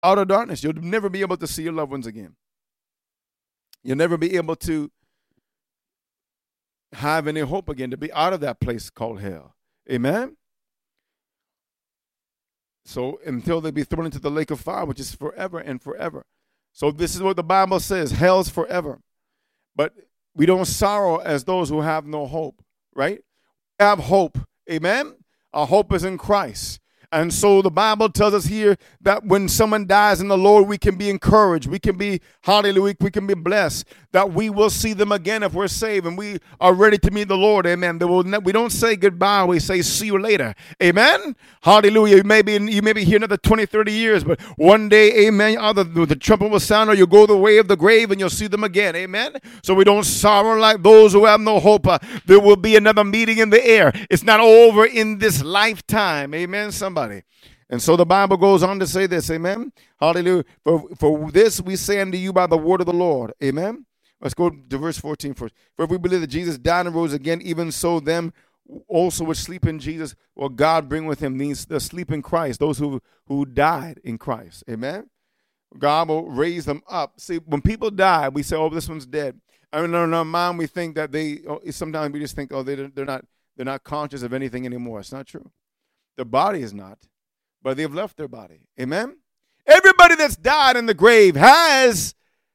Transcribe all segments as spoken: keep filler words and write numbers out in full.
outer darkness. You'll never be able to see your loved ones again. You'll never be able to have any hope again, to be out of that place called hell. Amen? So until they be thrown into the lake of fire, which is forever and forever. So this is what the Bible says. Hell's forever. But we don't sorrow as those who have no hope, right? We have hope. Amen? Our hope is in Christ. And so the Bible tells us here that when someone dies in the Lord, we can be encouraged. We can be, hallelujah, we can be blessed that we will see them again if we're saved and we are ready to meet the Lord. Amen. We don't say goodbye. We say see you later. Amen. Hallelujah. You may be, you may be here another twenty, thirty years, but one day, amen, either the trumpet will sound or you'll go the way of the grave and you'll see them again. Amen. So we don't sorrow like those who have no hope. Uh, there will be another meeting in the air. It's not over in this lifetime. Amen. Somebody. And so the Bible goes on to say this, amen? Hallelujah. For, for this we say unto you by the word of the Lord, amen? Let's go to verse fourteen first. For if we believe that Jesus died and rose again, even so them also which sleep in Jesus will God bring with him. These the sleep in Christ, those who, who died in Christ, amen? God will raise them up. See, when people die, we say, oh, this one's dead. And in our mind, we think that they, oh, sometimes we just think, oh, they, they're not, they're not conscious of anything anymore. It's not true. Their body is not. But they've left their body. Amen? Everybody that's died in the grave has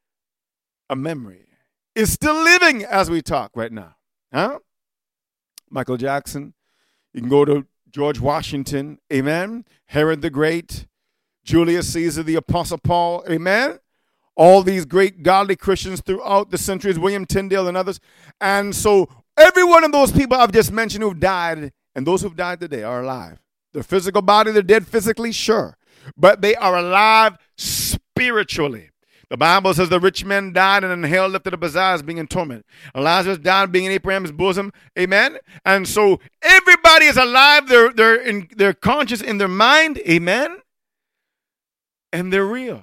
a memory. Is still living as we talk right now. Huh? Michael Jackson. You can go to George Washington. Amen? Herod the Great. Julius Caesar, the Apostle Paul. Amen? All these great godly Christians throughout the centuries. William Tyndale and others. And so every one of those people I've just mentioned who've died, and those who've died today are alive. Their physical body, they're dead physically, sure. But they are alive spiritually. The Bible says the rich man died and in hell lifted up his eyes being in torment. Lazarus died being in Abraham's bosom. Amen? And so everybody is alive. They're, they're, in, they're conscious in their mind. Amen? And they're real.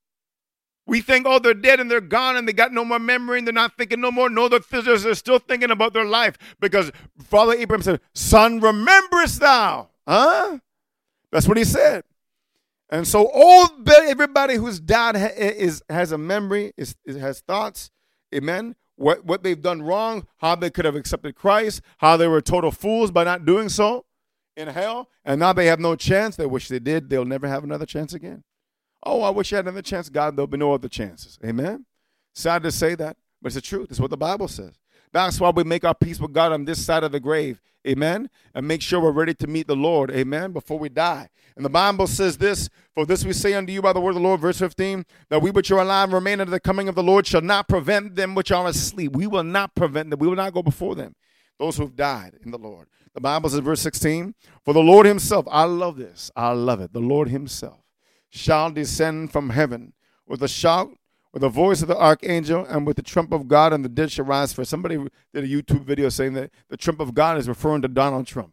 We think, oh, they're dead and they're gone and they got no more memory and they're not thinking no more. No, they're, they're still thinking about their life because Father Abraham said, son, rememberest thou? Huh? That's what he said. And so all everybody who's died is has a memory, is, is has thoughts. Amen. What what they've done wrong, how they could have accepted Christ, how they were total fools by not doing so in hell, and now they have no chance. They wish they did. They'll never have another chance again. Oh, I wish I had another chance. God, there'll be no other chances. Amen. Sad to say that, but it's the truth. It's what the Bible says. That's why we make our peace with God on this side of the grave. Amen. And make sure we're ready to meet the Lord. Amen. Before we die. And the Bible says this, for this we say unto you by the word of the Lord, verse fifteen, that we which are alive and remain unto the coming of the Lord shall not prevent them which are asleep. We will not prevent them. We will not go before them. Those who've died in the Lord. The Bible says, verse sixteen, for the Lord himself, I love this. I love it. The Lord himself shall descend from heaven with a shout, with the voice of the archangel, and with the trump of God, and the dead shall rise first. Somebody did a YouTube video saying that the trump of God is referring to Donald Trump.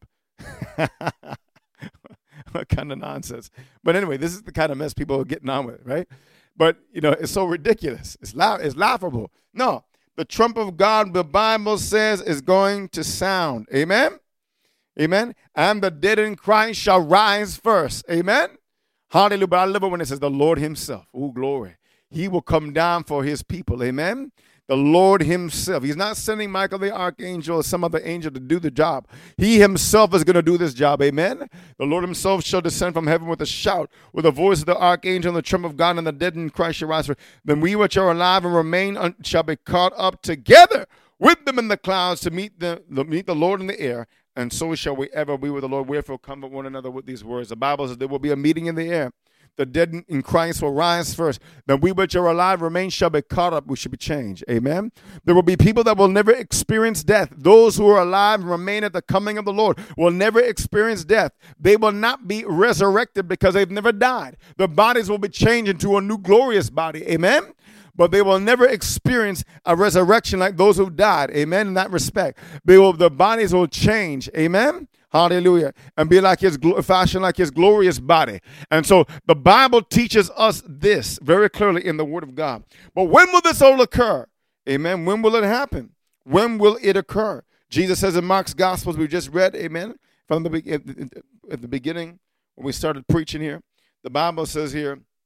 What kind of nonsense? But anyway, this is the kind of mess people are getting on with, right? But, you know, it's so ridiculous. It's, la- it's laughable. No, the trump of God, the Bible says, is going to sound. Amen? Amen? And the dead in Christ shall rise first. Amen? Hallelujah. But I love it when it says the Lord himself. Oh, glory. He will come down for his people. Amen. The Lord himself. He's not sending Michael the archangel or some other angel to do the job. He himself is going to do this job. Amen. The Lord himself shall descend from heaven with a shout, with the voice of the archangel and the trump of God, and the dead in Christ shall rise. Then we which are alive and remain shall be caught up together with them in the clouds to meet the, meet the Lord in the air. And so shall we ever be with the Lord. Wherefore comfort one another with these words. The Bible says there will be a meeting in the air. The dead in Christ will rise first. Then we which are alive remain shall be caught up. We should be changed. Amen. There will be people that will never experience death. Those who are alive and remain at the coming of the Lord will never experience death. They will not be resurrected because they've never died. Their bodies will be changed into a new glorious body. Amen. But they will never experience a resurrection like those who died. Amen. In that respect, they will, their bodies will change. Amen. Hallelujah. And be like his, fashion like his glorious body. And so the Bible teaches us this very clearly in the Word of God. But when will this all occur? Amen. When will it happen? When will it occur? Jesus says in Mark's Gospels, we just read, amen, from the, at the beginning when we started preaching here, the Bible says here,